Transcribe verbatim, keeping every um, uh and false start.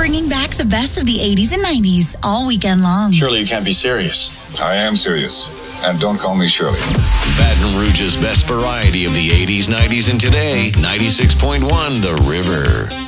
bringing back the best of the eighties and nineties all weekend long. Surely you can't be serious. I am serious. And don't call me Shirley. Baton Rouge's best variety of the eighties, nineties, and today. ninety-six point one The River.